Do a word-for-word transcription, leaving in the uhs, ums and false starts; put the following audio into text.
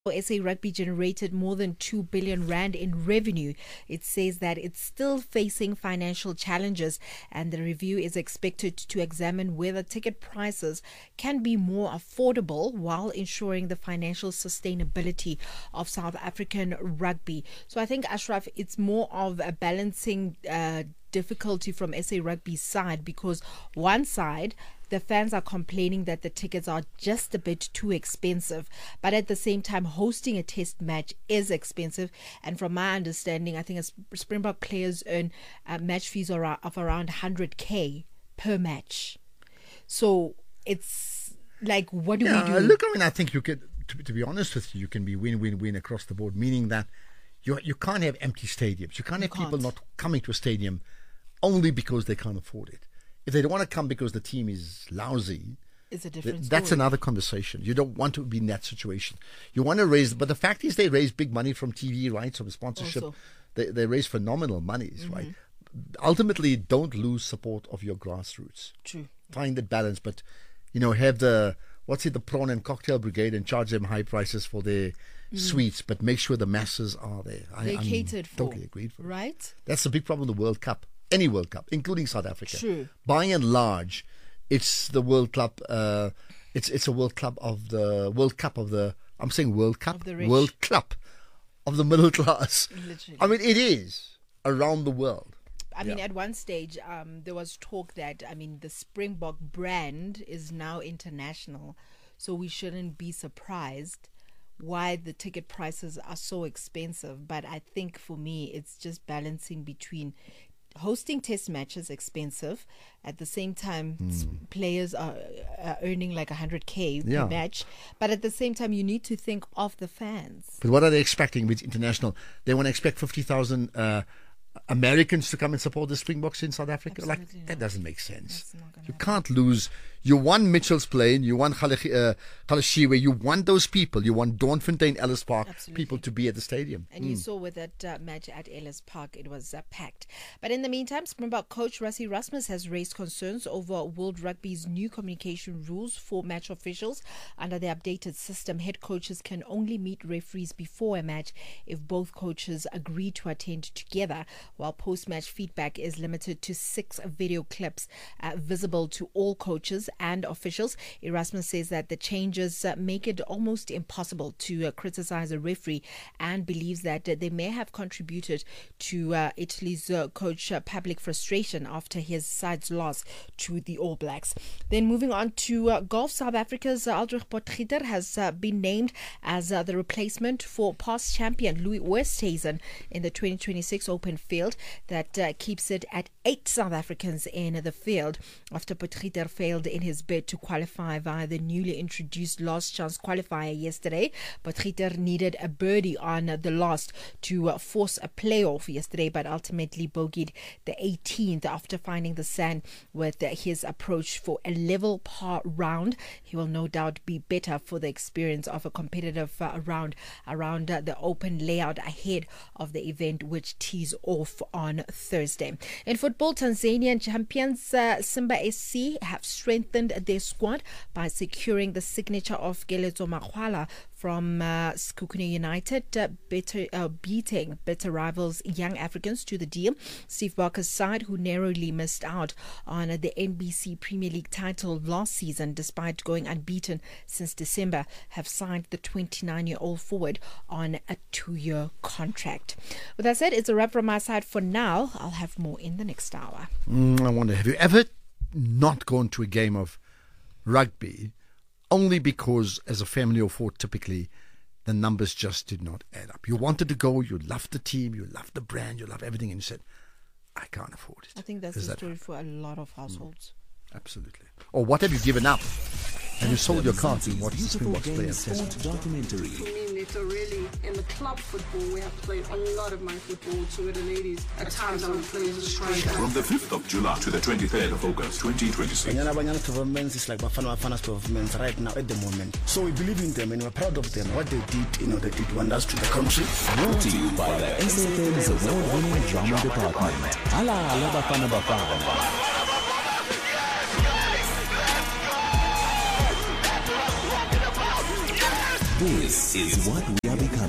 S A Rugby generated more than two billion rand in revenue. It says that it's still facing financial challenges, and the review is expected to examine whether ticket prices can be more affordable while ensuring the financial sustainability of South African rugby. So I think, Ashraf, it's more of a balancing uh, difficulty from S A Rugby's side, because one side, the fans are complaining that the tickets are just a bit too expensive, but at the same time hosting a test match is expensive. And from my understanding, I think as Springbok players earn uh, match fees of around one hundred k per match. So it's like, what do yeah, we do? Look, I mean, I think you could, to, to be honest with you, you can be win-win-win across the board, meaning that you you can't have empty stadiums. You can't You have people can't. not coming to a stadium only because they can't afford it. If they don't want to come because the team is lousy, It's a different th- that's story. another conversation. You don't want to be in that situation. You want to raise, but the fact is they raise big money from T V rights, from sponsorship. Also. They, they raise phenomenal monies, Mm-hmm. right? Ultimately, don't lose support of your grassroots. True. Find that balance, but, you know, have the, what's it, the prawn and cocktail brigade and charge them high prices for their sweets, but make sure the masses are there. I, They're I'm catered for, totally agreed for. right? That's the big problem with the World Cup. Any World Cup, including South Africa. True. By and large, it's the World Cup. Uh, it's it's a World Cup of the World Cup of the. I'm saying World Cup, Of the rich. World Cup of the middle class. Literally. I mean, it is around the world. I mean, Yeah. at one stage, um, there was talk that, I mean, the Springbok brand is now international, so we shouldn't be surprised why the ticket prices are so expensive. But I think for me, it's just balancing between hosting test matches expensive, at the same time s- players are, are earning like one hundred k Yeah. per match, but at the same time you need to think of the fans. But what are they expecting with international? They want to expect fifty thousand uh, Americans to come and support the Springboks in South Africa? Absolutely like, that not. doesn't make sense. That's not gonna You happen. can't lose. You won Mitchell's Plain, you won Khalek- uh, Khalashiwe, you want those people. You want Dawnfontein, Ellis Park, Absolutely. people to be at the stadium. And you saw with that uh, match at Ellis Park, it was uh, packed. But in the meantime, Springbok coach Rassie Erasmus has raised concerns over World Rugby's new communication rules for match officials. Under the updated system, head coaches can only meet referees before a match if both coaches agree to attend together, while post-match feedback is limited to six video clips uh, visible to all coaches and officials. Erasmus says that the changes uh, make it almost impossible to uh, criticize a referee, and believes that uh, they may have contributed to uh, Italy's uh, coach uh, public frustration after his side's loss to the All Blacks. Then moving on to uh, golf, South Africa's uh, Aldrich Potgieter has uh, been named as uh, the replacement for past champion Louis Oosthuizen in the twenty twenty-six Open field. That uh, keeps it at eight South Africans in the field after Potgieter failed in his bid to qualify via the newly introduced last chance qualifier yesterday. Potgieter needed a birdie on uh, the last to uh, force a playoff yesterday, but ultimately bogeyed the eighteenth after finding the sand with uh, his approach for a level par round. He will no doubt be better for the experience of a competitive uh, round around uh, the open layout ahead of the event, which tees off on Thursday. In football, Tanzanian champions uh, Simba S C have strengthened their squad by securing the signature of Gelezo Makwala from uh, Sekhukhune United, uh, better, uh, beating better rivals Young Africans to the deal. Steve Barker's side, who narrowly missed out on uh, the N B C Premier League title last season despite going unbeaten since December, have signed the twenty-nine-year-old forward on a two-year contract. With that said, it's a wrap from my side for now. I'll have more in the next hour. Mm, I wonder, have you ever not gone to a game of rugby only because, as a family of four, typically the numbers just did not add up? You wanted to go, you loved the team, you loved the brand, you loved everything, and you said, I can't afford it. I think that's Is the that- story for a lot of households. Absolutely. Or what have you given up? And you sold your car to watch the Beautiful Springboks play game and sport test. documentary. I mean, it's a really, in the club football, we have played a lot of my football to the ladies. At times I would play as a striker. From the fifth of July to the twenty-third of August twenty twenty-six. Banyana Banyana's performance is like Bafana Bafana's performance right now at the moment. So we believe in them and we're proud of them. What they did, you know, they did wonders to the country. Brought to you by the S A F's award-winning drama department. Ala ala Bafana Bafana. This is what we are becoming.